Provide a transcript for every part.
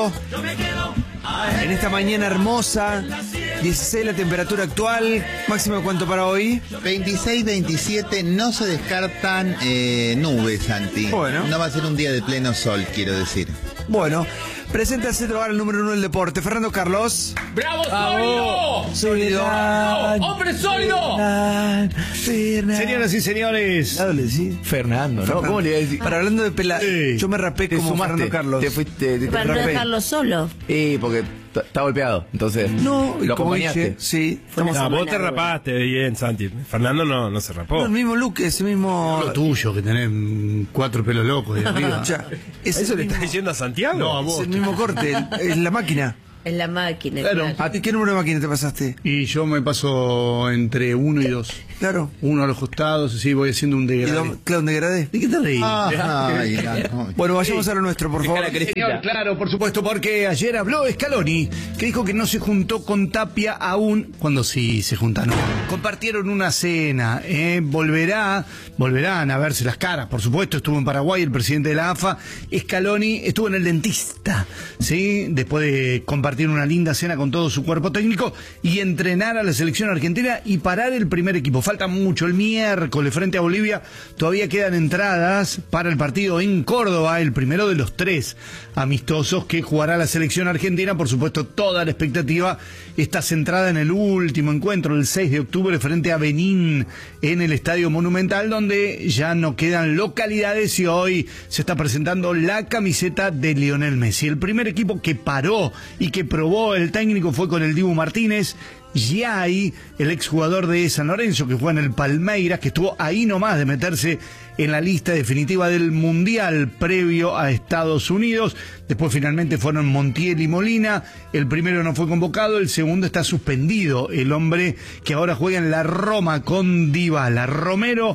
4. En esta mañana hermosa, 16 la temperatura actual. Máximo, ¿cuánto para hoy? 26, 27, no se descartan nubes, Santi. Bueno. No va a ser un día de pleno sol, quiero decir. Bueno, presenta el centro al número 1 del deporte, Fernando Carlos. ¡Bravo, sólido! Sólido. ¡Hombre sólido! Señoras y señores, ¿Sí? Fernando, ¿no? ¿Cómo le iba a decir? Para hablando de pela... Yo me rapé Te como sumaste, Fernando Carlos. Te fuiste, te Para no rapé. dejarlo solo. Porque está golpeado, entonces No, lo como acompañaste. dije, sí. Fue una No, vos semana te dura. rapaste bien, Santi. Fernando no se rapó. No, el mismo look, ese mismo... Lo tuyo, que tenés 4 pelos locos de arriba. Ya, es ¿Eso el le mismo, estás diciendo a Santiago? No, a es vos. el mismo corte, es la máquina. En la máquina. Claro. ¿A ti qué número de máquina te pasaste? Y yo me paso entre 1 y 2. Claro. 1 a los costados, así voy haciendo un ¿Y degradé. claro, un degradé? ¿De qué te reís? Ay, no. Bueno, vayamos a lo nuestro, por favor. Señor, claro, por supuesto, porque ayer habló Scaloni, que dijo que no se juntó con Tapia aún, cuando sí se juntaron. Compartieron una cena, volverán a verse las caras, por supuesto, estuvo en Paraguay el presidente de la AFA, Scaloni estuvo en el dentista, ¿sí? Después de compartir una linda cena con todo su cuerpo técnico y entrenar a la selección argentina y parar el primer equipo. Falta mucho, el miércoles frente a Bolivia todavía quedan entradas para el partido en Córdoba, el primero de los 3 amistosos que jugará la selección argentina. Por supuesto, toda la expectativa está centrada en el último encuentro, el 6 de octubre frente a Benín en el Estadio Monumental, donde ya no quedan localidades y hoy se está presentando la camiseta de Lionel Messi. El primer equipo que paró y que probó el técnico fue con el Dibu Martínez. Giai, el exjugador de San Lorenzo que juega en el Palmeiras, que estuvo ahí nomás de meterse en la lista definitiva del Mundial previo a Estados Unidos. Después finalmente fueron Montiel y Molina. El primero no fue convocado, el segundo está suspendido. El hombre que ahora juega en la Roma con Dybala. Romero,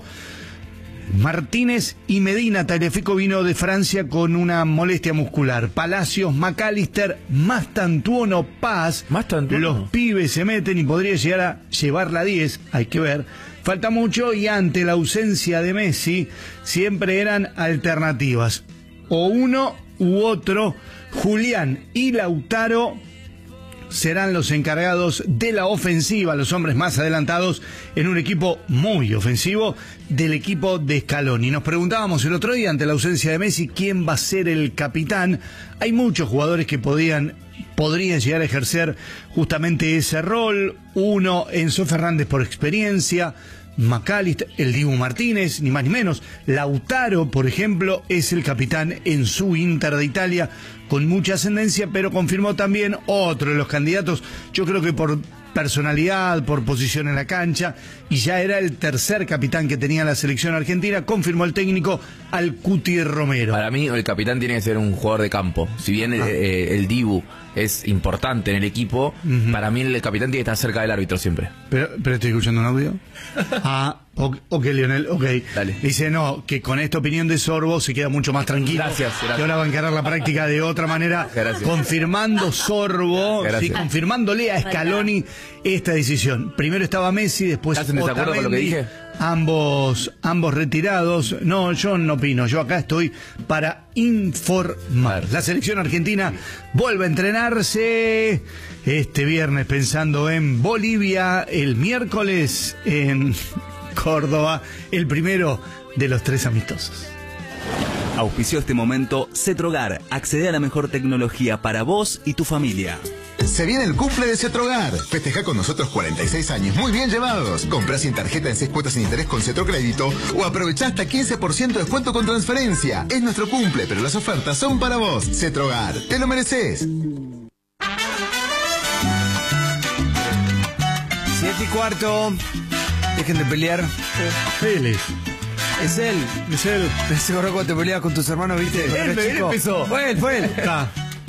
Martínez y Medina. Tagliafico vino de Francia con una molestia muscular. Palacios, McAllister, Mastantuono, Paz. Los pibes se meten y podría llegar a llevar la 10. Hay que ver. Falta mucho y ante la ausencia de Messi siempre eran alternativas. O uno u otro. Julián y Lautaro serán los encargados de la ofensiva, los hombres más adelantados en un equipo muy ofensivo del equipo de Scaloni. Nos preguntábamos el otro día, ante la ausencia de Messi, quién va a ser el capitán. Hay muchos jugadores que podrían llegar a ejercer justamente ese rol. Uno, Enzo Fernández por experiencia, McAllister, el Dibu Martínez, ni más ni menos. Lautaro, por ejemplo, es el capitán en su Inter de Italia, con mucha ascendencia, pero confirmó también otro de los candidatos, yo creo que por personalidad, por posición en la cancha, y ya era el tercer capitán que tenía la selección argentina, confirmó el técnico al Cuti Romero. Para mí el capitán tiene que ser un jugador de campo. Si bien el Dibu es importante en el equipo, para mí el capitán tiene que estar cerca del árbitro siempre. Pero estoy escuchando un audio. Ok, Lionel, ok. Dale. Dice, no, que con esta opinión de Sorbo se queda mucho más tranquilo. Gracias. Que ahora va a encarar la práctica de otra manera. Gracias. Confirmando Sorbo, Gracias. sí, confirmándole a Scaloni esta decisión. Primero estaba Messi, después ¿Estás en desacuerdo con lo que Otamendi, dije? Ambos retirados. No, yo no opino. Yo acá estoy para informar. La selección argentina vuelve a entrenarse este viernes pensando en Bolivia, el miércoles en Córdoba, el primero de los 3 amistosos. Auspició este momento Cetrogar. Accede a la mejor tecnología para vos y tu familia. Se viene el cumple de Cetrogar. Festeja con nosotros 46 años muy bien llevados. Comprá sin tarjeta en 6 cuotas sin interés con Cetrocrédito o aprovechá hasta 15% de descuento con transferencia. Es nuestro cumple, pero las ofertas son para vos. Cetrogar, te lo mereces. 7:15. Dejen de pelear. Él es. Es él. Es él. Ese gorro cuando te peleabas con tus hermanos, ¿viste? Cuando eras Él chico. empezó. Fue él. Está.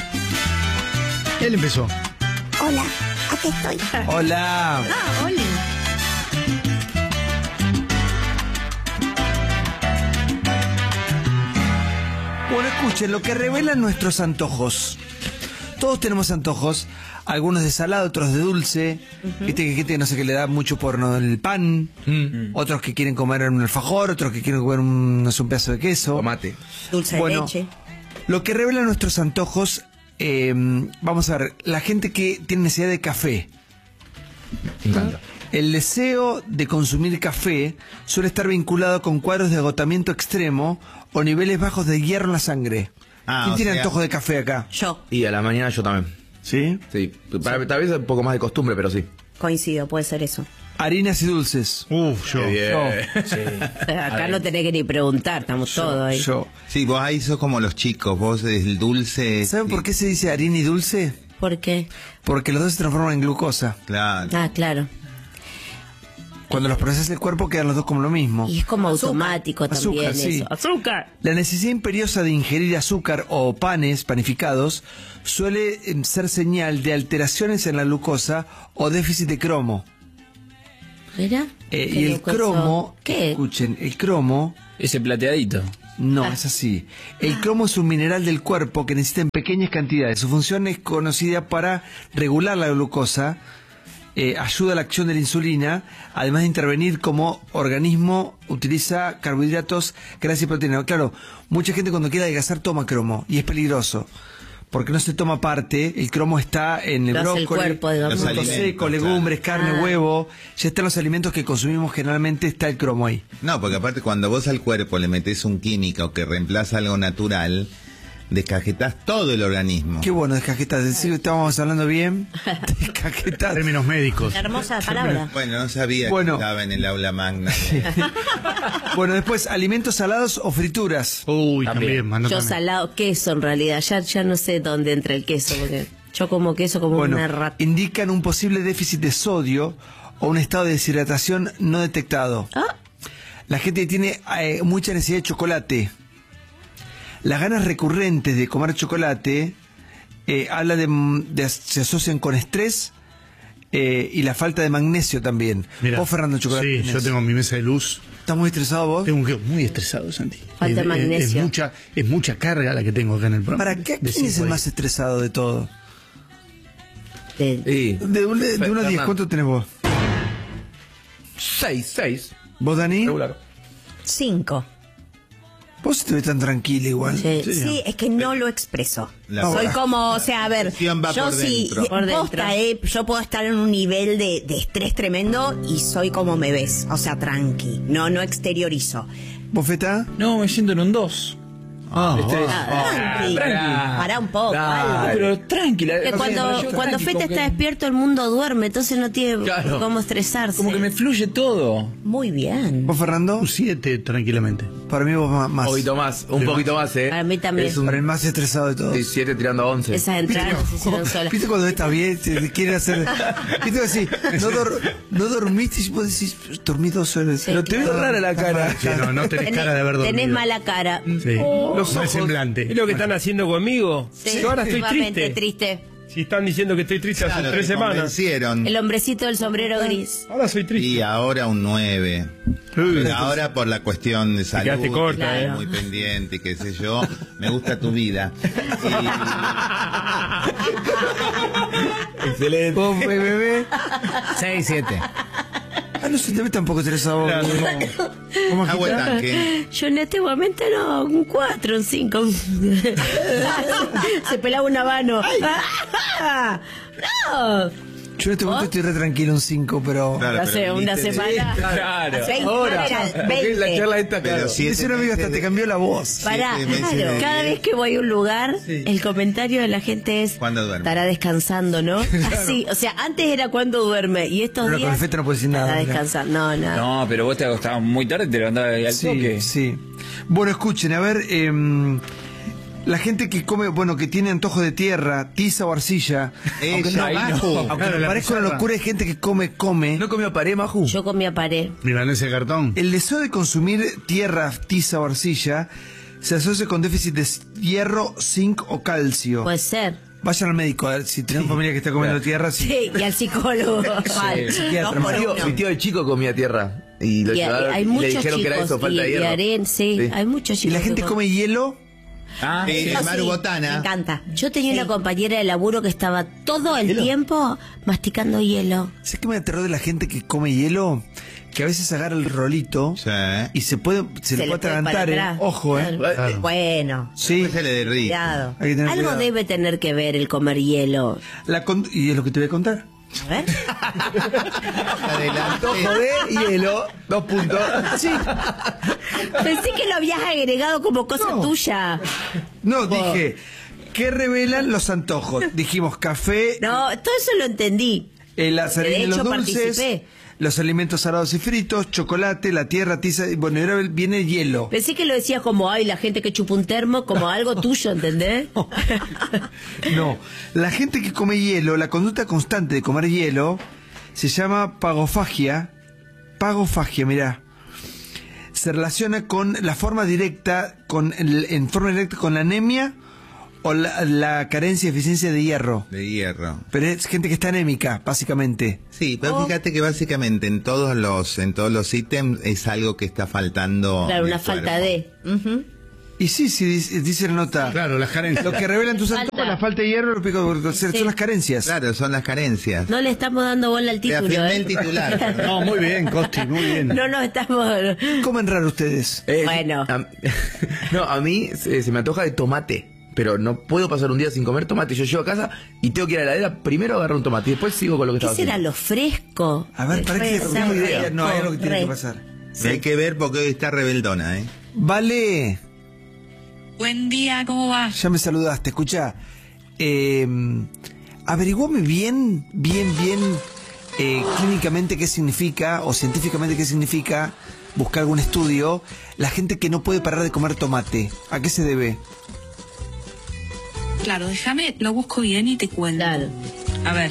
Él empezó. Hola, aquí estoy. Hola. Hola. Bueno, escuchen lo que revelan nuestros antojos. Todos tenemos antojos, algunos de salado, otros de dulce. Viste que hay gente que no sé qué le da mucho por el pan, otros que quieren comer un alfajor, otros que quieren comer un pedazo de queso. Tomate. Dulce de leche. Lo que revelan nuestros antojos vamos a ver, la gente que tiene necesidad de café. Me encanta. El deseo de consumir café suele estar vinculado con cuadros de agotamiento extremo o niveles bajos de hierro en la sangre. ¿Quién tiene antojo de café acá? Yo Y a la mañana yo también. ¿Sí? Sí. Tal vez un poco más de costumbre, pero sí. coincido, puede ser eso. Harinas y dulces. Uf, yo. Acá no tenés que ni preguntar, estamos todos ahí. Yo. Sí, vos ahí sos como los chicos, vos el dulce. ¿Saben por qué se dice harina y dulce? ¿Por qué? Porque los dos se transforman en glucosa. Claro. Ah, claro. Cuando los procesa el cuerpo quedan los dos como lo mismo. Y es como automático también Azúcar, sí. eso. ¡Azúcar! La necesidad imperiosa de ingerir azúcar o panes panificados suele ser señal de alteraciones en la glucosa o déficit de cromo. ¿Mira? Y el cromo, ¿Qué? escuchen, el cromo, Ese plateadito. no es así. El cromo es un mineral del cuerpo que necesita en pequeñas cantidades. Su función es conocida para regular la glucosa, ayuda a la acción de la insulina, además de intervenir como organismo, utiliza carbohidratos, grasas y proteínas. Claro, mucha gente cuando quiere adelgazar toma cromo y es peligroso. Porque no se toma parte, el cromo está en el Lo hace el brócoli, cuerpo, digamos. frutos Los alimentos, secos, legumbres, carne, Ah. huevo. Ya están los alimentos que consumimos, generalmente está el cromo ahí. No, porque aparte cuando vos al cuerpo le metés un químico que reemplaza algo natural, descajetás todo el organismo. Qué bueno, descajetar. Decir que estábamos hablando bien. Descajetar. Términos médicos. Hermosa palabra. Bueno, no sabía Bueno. que estaba en el aula magna. Bueno, después, alimentos salados o frituras. Uy, También. también, mano, Yo también. salado, queso en realidad. Ya no sé dónde entra el queso, porque yo como queso como Bueno, una rata. indican un posible déficit de sodio o un estado de deshidratación no detectado. Ah, La gente que tiene mucha necesidad de chocolate. Las ganas recurrentes de comer chocolate habla se asocian con estrés y la falta de magnesio también. Mirá, ¿Vos, Fernando, chocolate? Sí, tenés? yo tengo mi mesa de luz. ¿Estás muy estresado vos? Tengo muy estresado, Santi. Falta de magnesio. Es mucha carga la que tengo acá en el programa. ¿Para qué? De ¿Quién es el 5 más estresado de todo? de- Sí. De 1 a 10, Fernando. ¿cuánto tenés vos? 6. ¿Vos, Dani? Regular. 5. Vos te ves tan tranquila igual. Sí, es que no lo expreso. La Soy verdad. como, o sea, a ver, La expresión va yo por sí, dentro. por posta, yo puedo estar en un nivel de estrés tremendo y soy como me ves, o sea, tranqui, no exteriorizo. ¿Vos, Feta? No, me siento en un 2. Tranqui, pará un poco, algo. Pero tranquila. Que cuando Feta está despierto el mundo duerme, entonces no tiene Claro. cómo estresarse. Como que me fluye todo. Muy bien. ¿Vos, Fernando? Un 7 tranquilamente. Para mí vos más. Un poquito más, Para mí también. Es un Para el más estresado de todos. 7 tirando a 11. Esas entradas se hicieron solas. ¿Viste cuando estás bien? Te quiere hacer. ¿Viste así? No dormiste y vos decís, dormí 2 horas. Sí, Pero te veo claro. rara la cara. Sí, no tenés cara de haber dormido. Tenés mala cara. Sí. Los Mal ojos. semblante. ¿Es lo que están haciendo conmigo? Sí, Yo ahora estoy sumamente triste. Si están diciendo que estoy triste hace Claro, 3 te semanas. convencieron. El hombrecito del sombrero gris. Ahora soy triste. Y ahora un 9. Pero ahora por la cuestión de salud, quedaste corta, que Claro. muy pendiente, qué sé yo, me gusta tu vida. Excelente. ¿Vos, bebé? 6, 7. Ah, no se te ve tampoco estresado. Claro, ¿Cómo Agua de tanque. Yo en este momento no, un 4, un 5. Se pelaba un habano. ¡No! Yo en este momento estoy re tranquilo, un 5, pero. Claro, Hace pero una viniste semana. Claro. 20, Ahora, era porque la 20. charla esta, Pero claro. sí. Dice un amigo hasta te cambió la voz. Pará, 7 meses de cada 10. vez que voy a un lugar, el comentario de la gente es: ¿Cuándo duerme? estará descansando, ¿no? Así, o sea, antes era cuando duerme y estos Pero con días. el Feta no puedo decir nada, Estará mirá. descansando. No. No, pero vos te acostabas muy tarde y te levantaba al toque. Sí. Bueno, escuchen, a ver, la gente que come, bueno, que tiene antojo de tierra, tiza o arcilla, aunque no, Ahí no. aunque Claro, me la parezca una pizarra. locura, hay gente que come. ¿No comió pared, Maju? Yo comía pared. Milanesa de cartón. El deseo de consumir tierra, tiza o arcilla se asocia con déficit de hierro, zinc o calcio. Puede ser. Vayan al médico, a ver si tienen familia que está comiendo tierra. Sí. Sí, y al psicólogo. Mal. psiquiatra, Dos por Mario. uno. Mi tío de chico comía tierra. Y lo Y llevaron hay y le muchos dijeron chicos que era eso, falta de y hierro. aren, sí, hay muchos ¿Y chicos. la gente que come hielo? Ah, Sí, Eso Maru sí, Botana. me encanta. Yo tenía una compañera de laburo que estaba todo el tiempo masticando hielo. ¿Sabes qué me aterró de la gente que come hielo? Que a veces agarra el rolito Sí. y se le puede atragantar, atrás. Ojo, Claro. Bueno, Sí. Después se le derrite. cuidado. Hay que tener Algo cuidado. debe tener que ver el comer hielo. Y es lo que te voy a contar. A ver. Adelante. De hielo, 2 puntos. Sí. Pensé que lo habías agregado como cosa No. tuya. No, dije, ¿qué revelan los antojos? Dijimos café, No, todo eso lo entendí. las De harinas y los hecho, dulces, participé. los alimentos salados y fritos, chocolate, la tierra, tiza, y bueno, ahora viene hielo. Pensé que lo decías como, ay, la gente que chupa un termo, como algo tuyo, ¿entendés? No, la gente que come hielo, la conducta constante de comer hielo, se llama pagofagia. Pagofagia, mirá. Se relaciona con la forma directa, en forma directa con la anemia o la carencia y eficiencia de hierro. De hierro. Pero es gente que está anémica, básicamente. Sí, pero fíjate que básicamente en todos los ítems es algo que está faltando. Claro, en una el falta cuerpo. de. Ujú. Y sí, dice la nota. Claro, las carencias. Lo que revelan tus Falta. antojos, la falta de hierro, son las carencias. Claro, son las carencias. No le estamos dando bola al Te título, afirmé ¿eh? el titular. No, muy bien, Costi, muy bien. No nos estamos... ¿Comen raro ustedes? Bueno. A mí se me antoja de tomate. Pero no puedo pasar un día sin comer tomate. Yo llego a casa y tengo que ir a la heladera. Primero agarro un tomate y después sigo con lo que ¿Qué estaba será haciendo. lo fresco? A ver, ¿para qué? Puede No ser tengo idea. fresco, No, hay algo que tiene que re. pasar. Hay que ver porque hoy está rebeldona, ¿eh? Vale, Buen día, ¿cómo va? ya me saludaste. Escucha, averiguame bien, clínicamente qué significa, o científicamente qué significa, buscar algún estudio, la gente que no puede parar de comer tomate. ¿A qué se debe? Claro, déjame, lo busco bien y te cuento. Claro. A ver,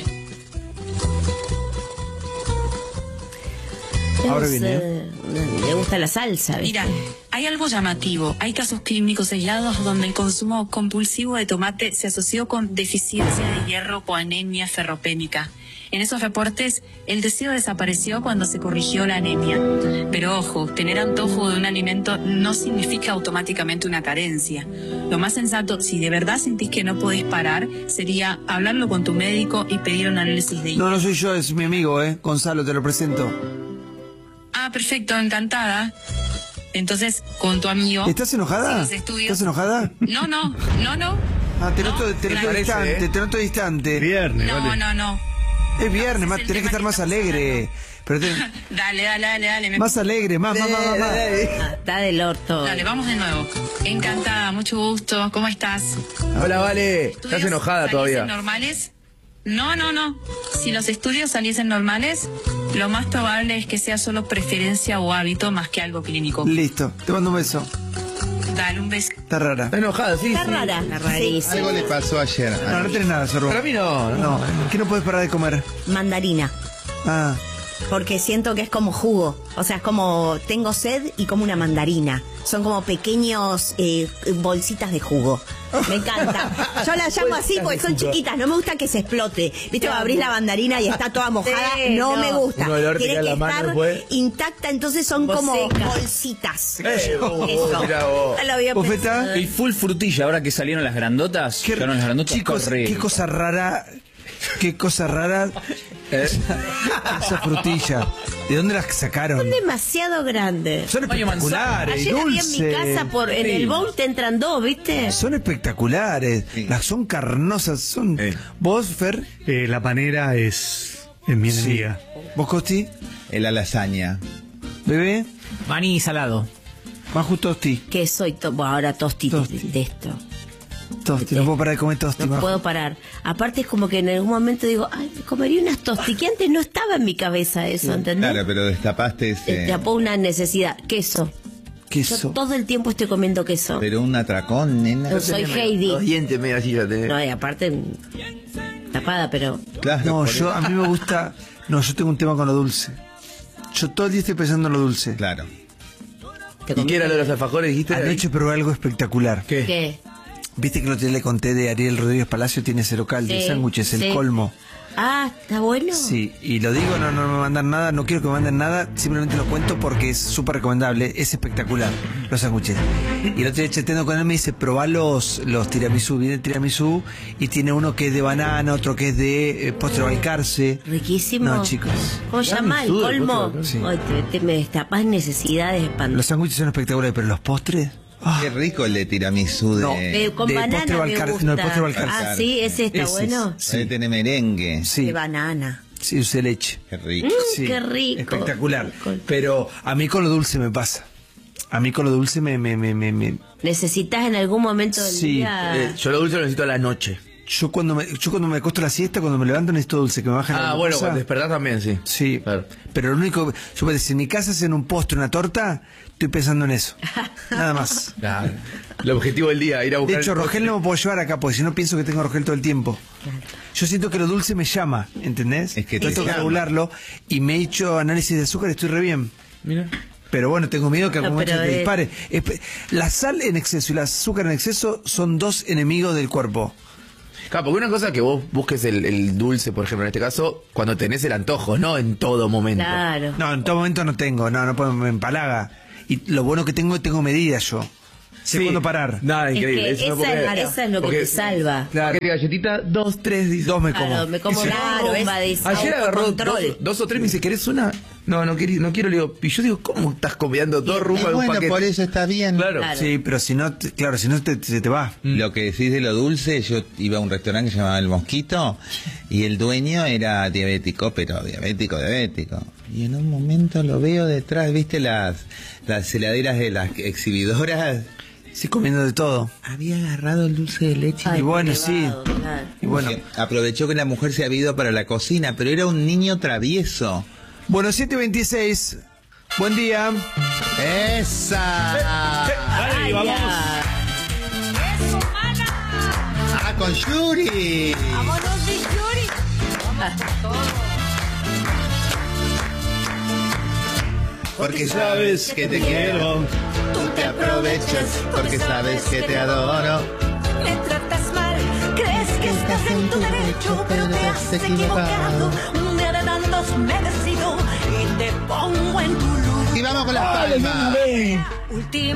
Ahora Es, viene, le gusta la salsa, ¿viste? mira, hay algo llamativo. Hay casos clínicos aislados donde el consumo compulsivo de tomate se asoció con deficiencia de hierro o anemia ferropénica. En esos reportes, el deseo desapareció cuando se corrigió la anemia. Pero ojo, tener antojo de un alimento no significa automáticamente una carencia. Lo más sensato, si de verdad sentís que no podés parar, sería hablarlo con tu médico y pedir un análisis de hierro. No soy yo, es mi amigo, Gonzalo, te lo presento. Ah, perfecto, encantada. Entonces, con tu amigo... ¿Estás enojada? ¿Sigues estudios? ¿Estás enojada? No. Ah, te No, noto gracias. distante, te noto distante. Viernes, No, vale. no. Es viernes, No, ese es el tenés que tema estar que más estamos alegre. Pero Dale. más alegre, más. Ah, está del orto. Dale, vamos de nuevo. Encantada, mucho gusto. ¿Cómo estás? Hola, Vale. ¿Estás ¿Estudios enojada saliesen todavía? normales? No. Si los estudios saliesen normales, lo más probable es que sea solo preferencia o hábito más que algo clínico. Listo, te mando un beso. Dale, un beso. Está rara. Está enojada, sí. Está sí. rara. Está rarísima. Algo le pasó ayer. No tenés nada, Sorbo. Para mí no. No, que no puedes parar de comer. Mandarina. Ah, Porque siento que es como jugo. O sea, es como tengo sed y como una mandarina. Son como pequeños bolsitas de jugo. Me encanta. Yo las llamo así porque son chiquitas. No me gusta que se explote. Viste, abrís la mandarina y está toda mojada. Sí, no, no. me gusta. Uno olor te Tiene queda que la mano estar después. intacta. Entonces son como Seca. bolsitas. Eso. Mirá vos. No lo había ¿Bofeta? pensado. Y full frutilla, ahora que salieron las grandotas. Llegaron las grandotas. chicos, corre. qué cosa rara. Qué cosa rara. Esa frutilla. ¿De dónde las sacaron? Son demasiado grandes. Son Tamaño espectaculares, Ayer había en mi dulces. casa, en el bowl te entran dos, ¿viste? Son espectaculares. Sí. Las son carnosas. Son. ¿Vos, Fer? La panera es mi enemiga. ¿Vos, Costi? La lasaña. ¿Bebé? Maní salado. Maju Tosti. Que soy, bueno, ahora tosti, Tosti. de esto. Tosti, no puedo parar de comer tosti. No Maju. puedo parar. Aparte es como que en algún momento digo, ay, me comería unas tosti, que antes no estaba en mi cabeza eso, ¿entendés? Claro, pero destapaste ese. Tapó una necesidad. Queso. Queso. Yo todo el tiempo estoy comiendo queso. Pero un atracón, nena. Yo soy Heidi. Los dientes medio así ya tenés. No, y aparte, tapada, pero... Claro, No, por a mí me gusta. No, yo tengo un tema con lo dulce. Yo todo el día estoy pensando en lo dulce. Claro. te ¿Y qué era lo de los alfajores, dijiste? Anoche probé algo espectacular. ¿Qué? Viste que el otro día le conté de Ariel Rodríguez Palacio, tiene ese local de sándwiches, el colmo. Ah, ¿está bueno? Sí, y lo digo, no me mandan nada, no quiero que me manden nada, simplemente lo cuento porque es súper recomendable, es espectacular, los sándwiches. Y el otro día chateando con él me dice, probá los tiramisú, viene el tiramisú y tiene uno que es de banana, otro que es de postre balcarce. Riquísimo. No, chicos. ¿Cómo se llama? ¿El colmo? Sí. Ay, te me destapás necesidades espantosas. Los sándwiches son espectaculares, pero los postres... Qué rico el de tiramisú Con de banana postre me balcarce, gusta. no, el postre balcarce. Ah, sí, ese está bueno. Puede tener merengue. Sí. De banana. Sí, dulce de leche. Qué rico. Sí, qué rico. espectacular. Pero a mí con lo dulce me pasa. A mí con lo dulce me... ¿Necesitas en algún momento del día? Yo lo dulce lo necesito a la noche. Yo cuando me acuesto la siesta, cuando me levanto necesito dulce, que me bajen la Ah, bueno, glucosa. cuando despertás también, sí. Sí, Claro. pero lo único... Yo puedo decir, si en mi casa hacen un postre, una torta, estoy pensando en eso. Nada más. Claro. El objetivo del día, ir a buscar... De hecho, Rogel no me puedo llevar acá, porque si no pienso que tengo Rogel todo el tiempo. Yo siento que lo dulce me llama, ¿entendés? Es que te tengo que llama. regularlo y me he hecho análisis de azúcar y estoy re bien. Mira. Pero bueno, tengo miedo que algún momento pero te dispare. La sal en exceso y el azúcar en exceso son dos enemigos del cuerpo. Claro, porque una cosa es que vos busques el dulce, por ejemplo, en este caso, cuando tenés el antojo, no en todo momento. Claro. No, en todo momento no tengo, no puedo, me empalaga. Y lo bueno que tengo medidas yo. Sé cuándo parar. Nada, Es increíble. que eso no puedo creer. esa es lo que Porque- te salva. Claro. ¿Qué galletita? 2, 3, dice. 2 me como. Claro, me como Claro, una bomba de Ayer agarró autocontrol. dos o tres y me dice, ¿querés una? No quiero, le digo, y yo digo, ¿cómo estás comiendo dos rumbas de un Bueno, paquete? por eso está bien. Claro. Claro. Sí, pero si no, si no se te va. Lo que decís de lo dulce, yo iba a un restaurante que se llamaba El Mosquito y el dueño era diabético, pero diabético. Y en un momento lo veo detrás, ¿viste las heladeras de las exhibidoras? Sí, comiendo de todo. Había agarrado el dulce de leche. Y bueno, sí. Claro. Y bueno. Aprovechó que la mujer se había ido para la cocina, pero era un niño travieso. Bueno, 7:26. Buen día. ¡Esa! Dale, vamos. ¡Ah, con Yuri! Vámonos, mi Yuri. Porque sabes que te quiero, tú te aprovechas porque sabes que te adoro. Me tratas mal, crees que estás en tu derecho, pero te has equivocado. Me adelantas, me decido y te pongo en tu lugar. Y vamos con las palmas. Última